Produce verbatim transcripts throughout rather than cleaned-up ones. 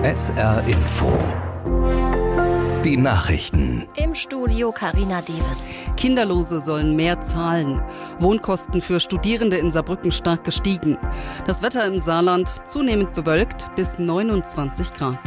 S R Info. Die Nachrichten. Im Studio Carina Deves. Kinderlose sollen mehr zahlen. Wohnkosten für Studierende in Saarbrücken stark gestiegen. Das Wetter im Saarland zunehmend bewölkt bis neunundzwanzig Grad.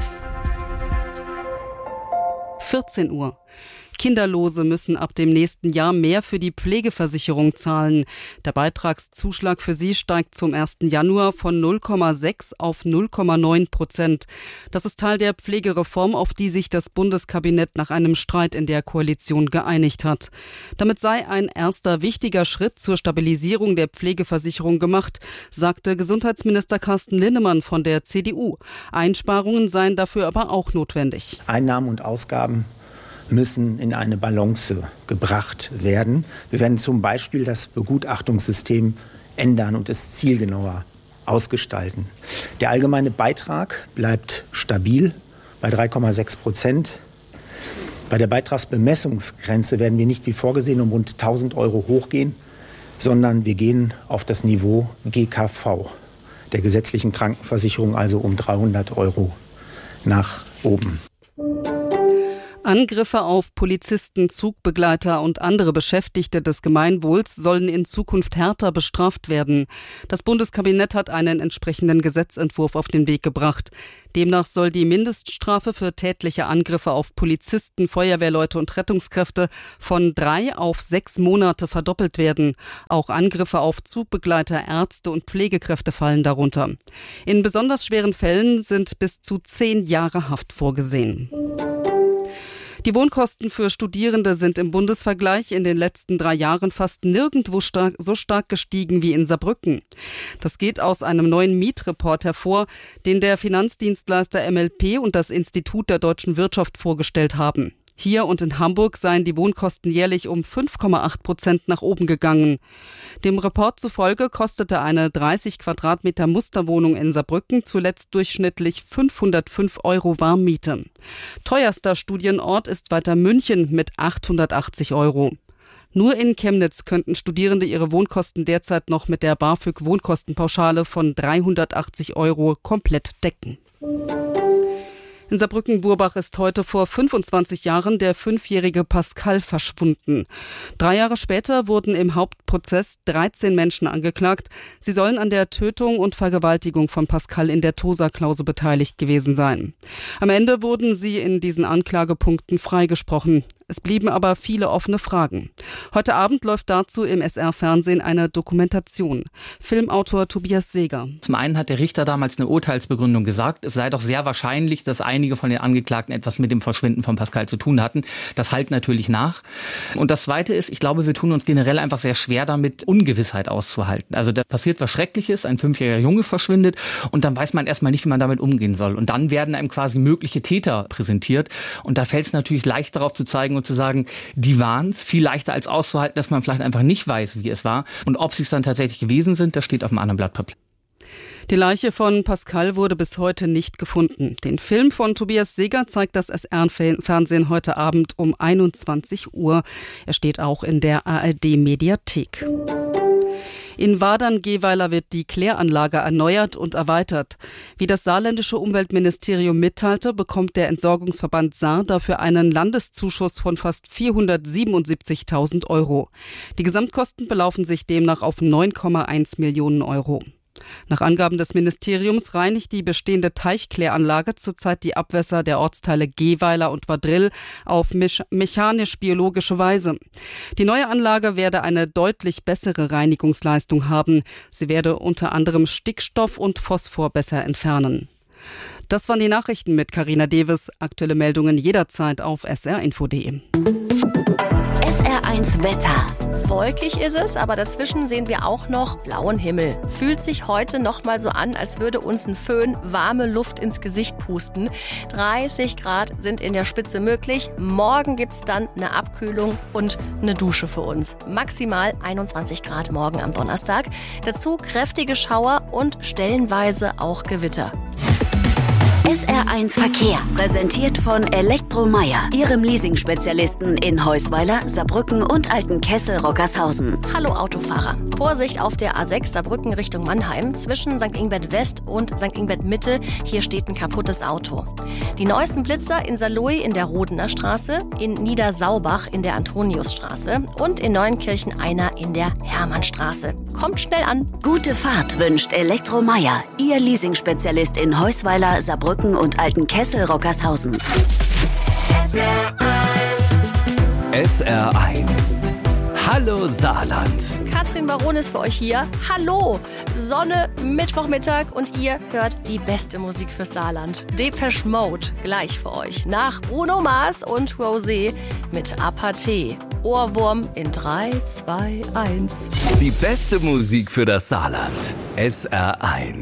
vierzehn Uhr. Kinderlose müssen ab dem nächsten Jahr mehr für die Pflegeversicherung zahlen. Der Beitragszuschlag für sie steigt zum ersten Januar von null Komma sechs auf null Komma neun Prozent. Das ist Teil der Pflegereform, auf die sich das Bundeskabinett nach einem Streit in der Koalition geeinigt hat. Damit sei ein erster wichtiger Schritt zur Stabilisierung der Pflegeversicherung gemacht, sagte Gesundheitsminister Carsten Linnemann von der C D U. Einsparungen seien dafür aber auch notwendig. Einnahmen und Ausgaben müssen in eine Balance gebracht werden. Wir werden zum Beispiel das Begutachtungssystem ändern und es zielgenauer ausgestalten. Der allgemeine Beitrag bleibt stabil bei drei Komma sechs Prozent. Bei der Beitragsbemessungsgrenze werden wir nicht wie vorgesehen um rund tausend Euro hochgehen, sondern wir gehen auf das Niveau G K V, der gesetzlichen Krankenversicherung, also um dreihundert Euro nach oben. Angriffe auf Polizisten, Zugbegleiter und andere Beschäftigte des Gemeinwohls sollen in Zukunft härter bestraft werden. Das Bundeskabinett hat einen entsprechenden Gesetzentwurf auf den Weg gebracht. Demnach soll die Mindeststrafe für tätliche Angriffe auf Polizisten, Feuerwehrleute und Rettungskräfte von drei auf sechs Monate verdoppelt werden. Auch Angriffe auf Zugbegleiter, Ärzte und Pflegekräfte fallen darunter. In besonders schweren Fällen sind bis zu zehn Jahre Haft vorgesehen. Die Wohnkosten für Studierende sind im Bundesvergleich in den letzten drei Jahren fast nirgendwo stark, so stark gestiegen wie in Saarbrücken. Das geht aus einem neuen Mietreport hervor, den der Finanzdienstleister M L P und das Institut der deutschen Wirtschaft vorgestellt haben. Hier und in Hamburg seien die Wohnkosten jährlich um fünf Komma acht Prozent nach oben gegangen. Dem Report zufolge kostete eine dreißig Quadratmeter Musterwohnung in Saarbrücken zuletzt durchschnittlich fünfhundertfünf Euro Warmmiete. Teuerster Studienort ist weiter München mit achthundertachtzig Euro. Nur in Chemnitz könnten Studierende ihre Wohnkosten derzeit noch mit der BAföG-Wohnkostenpauschale von dreihundertachtzig Euro komplett decken. In Saarbrücken-Burbach ist heute vor fünfundzwanzig Jahren der fünfjährige Pascal verschwunden. Drei Jahre später wurden im Hauptprozess dreizehn Menschen angeklagt. Sie sollen an der Tötung und Vergewaltigung von Pascal in der Tosa-Klause beteiligt gewesen sein. Am Ende wurden sie in diesen Anklagepunkten freigesprochen. Es blieben aber viele offene Fragen. Heute Abend läuft dazu im S R-Fernsehen eine Dokumentation. Filmautor Tobias Seeger. Zum einen hat der Richter damals eine Urteilsbegründung gesagt, es sei doch sehr wahrscheinlich, dass einige von den Angeklagten etwas mit dem Verschwinden von Pascal zu tun hatten. Das hallt natürlich nach. Und das Zweite ist, ich glaube, wir tun uns generell einfach sehr schwer damit, Ungewissheit auszuhalten. Also da passiert was Schreckliches, ein fünfjähriger Junge verschwindet und dann weiß man erstmal nicht, wie man damit umgehen soll. Und dann werden einem quasi mögliche Täter präsentiert. Und da fällt es natürlich leicht darauf zu zeigen und zu sagen, die waren es, viel leichter als auszuhalten, dass man vielleicht einfach nicht weiß, wie es war. Und ob sie es dann tatsächlich gewesen sind, das steht auf einem anderen Blatt Papier. Die Leiche von Pascal wurde bis heute nicht gefunden. Den Film von Tobias Seeger zeigt das S R-Fernsehen heute Abend um einundzwanzig Uhr. Er steht auch in der A R D-Mediathek. In Wadern-Gehweiler wird die Kläranlage erneuert und erweitert. Wie das saarländische Umweltministerium mitteilte, bekommt der Entsorgungsverband Saar dafür einen Landeszuschuss von fast vierhundertsiebenundsiebzigtausend Euro. Die Gesamtkosten belaufen sich demnach auf neun Komma eins Millionen Euro. Nach Angaben des Ministeriums reinigt die bestehende Teichkläranlage zurzeit die Abwässer der Ortsteile Gehweiler und Wadrill auf mechanisch-biologische Weise. Die neue Anlage werde eine deutlich bessere Reinigungsleistung haben. Sie werde unter anderem Stickstoff und Phosphor besser entfernen. Das waren die Nachrichten mit Carina Deves. Aktuelle Meldungen jederzeit auf s r info punkt d e. S R eins Wetter. Wolkig ist es, aber dazwischen sehen wir auch noch blauen Himmel. Fühlt sich heute noch mal so an, als würde uns ein Föhn warme Luft ins Gesicht pusten. dreißig Grad sind in der Spitze möglich. Morgen gibt's dann eine Abkühlung und eine Dusche für uns. Maximal einundzwanzig Grad morgen am Donnerstag. Dazu kräftige Schauer und stellenweise auch Gewitter. S R eins Verkehr, präsentiert von Elektromeyer, Ihrem Leasing-Spezialisten in Heusweiler, Saarbrücken und Altenkessel-Rockershausen. Hallo Autofahrer. Vorsicht auf der A sechs Saarbrücken Richtung Mannheim zwischen Sankt Ingbert West und Sankt Ingbert Mitte. Hier steht ein kaputtes Auto. Die neuesten Blitzer in Saarlouis in der Rodener Straße, in Niedersaubach in der Antoniusstraße und in Neuenkirchen einer in der Hermannstraße. Kommt schnell an. Gute Fahrt wünscht Elektromeier, Ihr Leasing-Spezialist in Heusweiler, Saarbrücken und Altenkessel-Rockershausen. S R eins. Hallo Saarland. Katrin Baron ist für euch hier. Hallo! Sonne, Mittwochmittag und ihr hört die beste Musik für Saarland. Depeche Mode gleich für euch. Nach Bruno Mars und Rosé mit Aparté. Ohrwurm in drei, zwei, eins. Die beste Musik für das Saarland. S R eins.